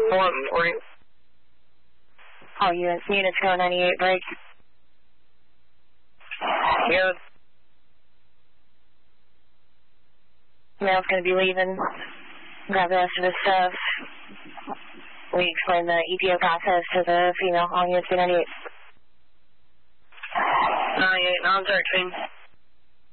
What morning? All units go 98 break. Yeah. Male's going to be leaving. Grab the rest of his stuff. We explain the EPO process to the female. All units go 98. 98, non-searching.